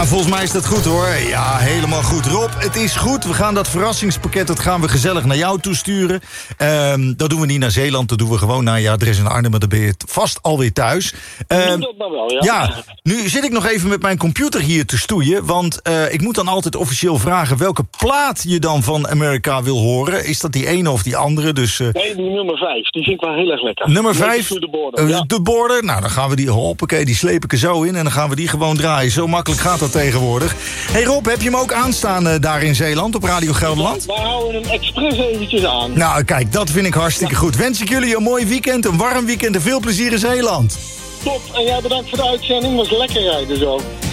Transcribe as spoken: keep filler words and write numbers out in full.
Ja, volgens mij is dat goed hoor. Ja, helemaal goed. Rob, het is goed. We gaan dat verrassingspakket, dat gaan we gezellig naar jou toesturen. Um, dat doen we niet naar Zeeland, dat doen we gewoon naar je adres in Arnhem. Maar dan ben je vast alweer thuis. Um, Doe dat maar wel, ja. Ja, nu zit ik nog even met mijn computer hier te stoeien. Want uh, ik moet dan altijd officieel vragen welke plaat je dan van America wil horen. Is dat die ene of die andere? Dus, uh, nee, die nummer vijf. Die vind ik wel heel erg lekker. Nummer vijf? De border. Uh, ja. De border. Nou, dan gaan we die, hoppakee, die sleep ik er zo in. En dan gaan we die gewoon draaien. Zo makkelijk gaat dat tegenwoordig. Hey Rob, heb je hem ook aanstaan uh, daar in Zeeland op Radio Gelderland? We houden hem expres eventjes aan. Nou, kijk, dat vind ik hartstikke ja. goed. Wens ik jullie een mooi weekend, een warm weekend en veel plezier in Zeeland. Top, en jij bedankt voor de uitzending. Was lekker rijden zo.